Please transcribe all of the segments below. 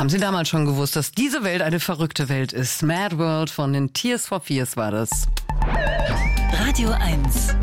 Haben Sie damals schon gewusst, dass diese Welt eine verrückte Welt ist? Mad World von den Tears for Fears war das. Radio 1.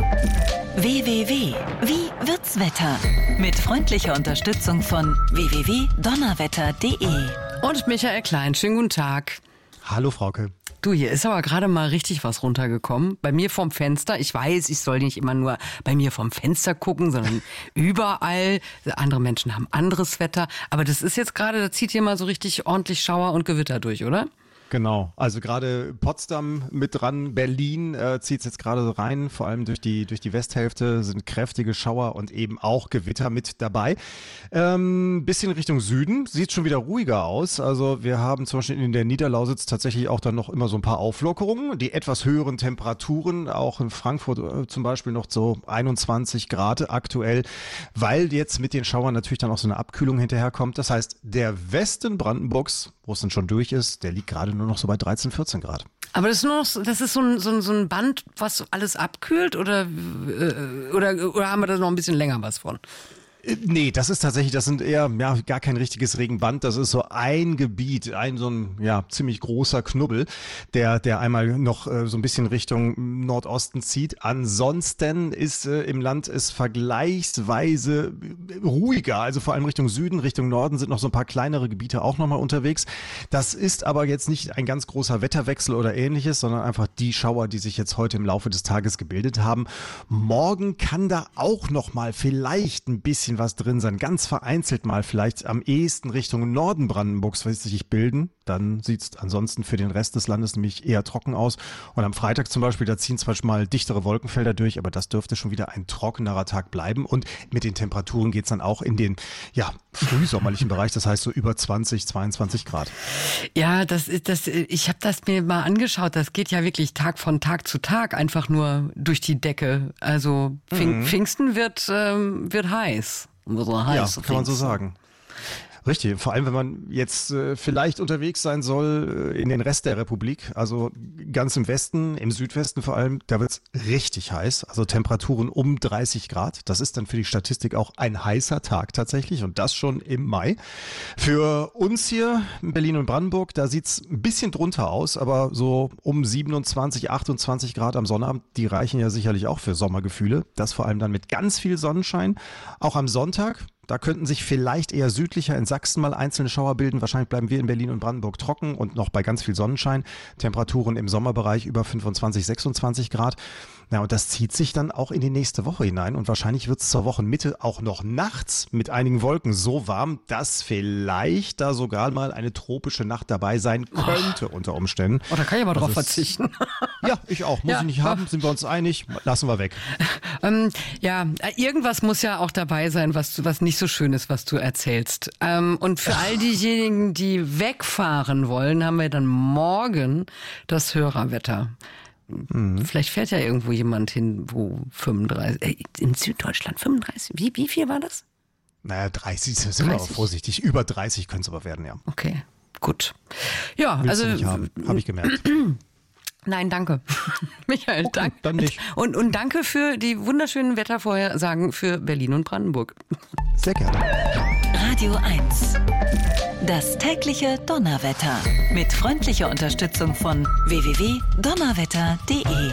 WWW. Wie wird's Wetter? Mit freundlicher Unterstützung von www.donnerwetter.de. Und Michael Klein, schönen guten Tag. Hallo Frauke. Du, hier ist aber gerade mal richtig was runtergekommen. Bei mir vom Fenster. Ich weiß, ich soll nicht immer nur bei mir vom Fenster gucken, sondern überall. Andere Menschen haben anderes Wetter. Aber das ist jetzt gerade, da zieht hier mal so richtig ordentlich Schauer und Gewitter durch, oder? Genau, also gerade Potsdam mit dran, Berlin zieht es jetzt gerade rein, vor allem durch die Westhälfte sind kräftige Schauer und eben auch Gewitter mit dabei. Bisschen Richtung Süden, sieht schon wieder ruhiger aus, also wir haben zum Beispiel in der Niederlausitz tatsächlich auch dann noch immer so ein paar Auflockerungen, die etwas höheren Temperaturen, auch in Frankfurt zum Beispiel noch so 21 Grad aktuell, weil jetzt mit den Schauern natürlich dann auch so eine Abkühlung hinterherkommt. Das heißt, der Westen Brandenburgs, wo es dann schon durch ist, der liegt gerade nur noch so bei 13, 14 Grad. Aber das ist so ein Band, was alles abkühlt oder haben wir da noch ein bisschen länger was von? Nee, das sind eher gar kein richtiges Regenband. Das ist so ein Gebiet, so ein ziemlich großer Knubbel, der einmal noch so ein bisschen Richtung Nordosten zieht. Ansonsten ist im Land vergleichsweise ruhiger, also vor allem Richtung Süden, Richtung Norden sind noch so ein paar kleinere Gebiete auch nochmal unterwegs. Das ist aber jetzt nicht ein ganz großer Wetterwechsel oder ähnliches, sondern einfach die Schauer, die sich jetzt heute im Laufe des Tages gebildet haben. Morgen kann da auch nochmal vielleicht ein bisschen was drin sein, ganz vereinzelt mal vielleicht am ehesten Richtung Norden Brandenburgs sich bilden, dann sieht es ansonsten für den Rest des Landes nämlich eher trocken aus und am Freitag zum Beispiel, da ziehen zwar mal dichtere Wolkenfelder durch, aber das dürfte schon wieder ein trockenerer Tag bleiben und mit den Temperaturen geht es dann auch in den frühsommerlichen Bereich, das heißt so über 20, 22 Grad. Ja, ich habe das mir mal angeschaut, das geht ja wirklich von Tag zu Tag einfach nur durch die Decke, also Pfingsten wird heiß. Ja, kann man so sagen. Richtig, vor allem wenn man jetzt vielleicht unterwegs sein soll in den Rest der Republik, also ganz im Westen, im Südwesten vor allem, da wird's richtig heiß, also Temperaturen um 30 Grad. Das ist dann für die Statistik auch ein heißer Tag tatsächlich und das schon im Mai. Für uns hier in Berlin und Brandenburg, da sieht's ein bisschen drunter aus, aber so um 27, 28 Grad am Sonnabend, die reichen ja sicherlich auch für Sommergefühle. Das vor allem dann mit ganz viel Sonnenschein. Auch am Sonntag, da könnten sich vielleicht eher südlicher in Sachsen mal einzelne Schauer bilden. Wahrscheinlich bleiben wir in Berlin und Brandenburg trocken und noch bei ganz viel Sonnenschein. Temperaturen im Sommerbereich über 25, 26 Grad. Ja, und das zieht sich dann auch in die nächste Woche hinein. Und wahrscheinlich wird es zur Wochenmitte auch noch nachts mit einigen Wolken so warm, dass vielleicht da sogar mal eine tropische Nacht dabei sein könnte unter Umständen. Oh, da kann ich aber drauf verzichten. Ja, ich auch. Muss ich nicht haben. Sind wir uns einig? Lassen wir weg. Irgendwas muss ja auch dabei sein, was nicht so schön ist, was du erzählst. Und für all diejenigen, die wegfahren wollen, haben wir dann morgen das Hörerwetter. Vielleicht fährt ja irgendwo jemand hin, wo 35, in Süddeutschland 35, wie viel war das? Naja, 30, sind wir aber vorsichtig. Über 30 können es aber werden, ja. Okay, gut. Ja, Willst du nicht haben, habe ich gemerkt. Nein, danke. Michael, okay, danke. Dann nicht. Und danke für die wunderschönen Wettervorhersagen für Berlin und Brandenburg. Sehr gerne. Radio 1. Das tägliche Donnerwetter. Mit freundlicher Unterstützung von www.donnerwetter.de.